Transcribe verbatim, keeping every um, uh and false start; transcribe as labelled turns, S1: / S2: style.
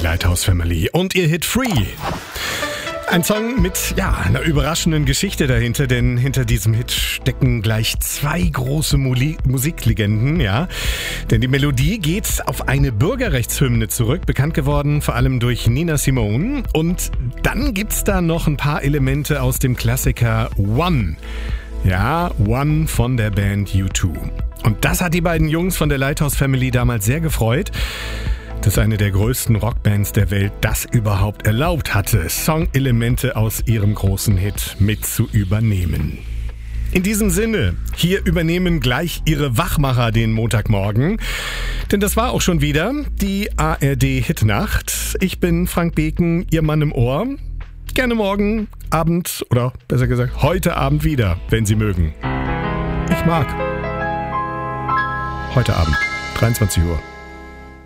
S1: Lighthouse Family und ihr Hit Free. Ein Song mit, ja, einer überraschenden Geschichte dahinter, denn hinter diesem Hit stecken gleich zwei große Muli- Musiklegenden, ja. Denn die Melodie geht auf eine Bürgerrechtshymne zurück, bekannt geworden vor allem durch Nina Simone. Und dann gibt's da noch ein paar Elemente aus dem Klassiker One. Ja, One von der Band U zwei. Und das hat die beiden Jungs von der Lighthouse Family damals sehr gefreut, dass eine der größten Rockbands der Welt das überhaupt erlaubt hatte, Songelemente aus ihrem großen Hit mit zu übernehmen. In diesem Sinne, hier übernehmen gleich ihre Wachmacher den Montagmorgen. Denn das war auch schon wieder die A R D-Hitnacht. Ich bin Frank Beken, Ihr Mann im Ohr. Gerne morgen Abend oder besser gesagt heute Abend wieder, wenn Sie mögen. Ich mag. Heute Abend, dreiundzwanzig Uhr.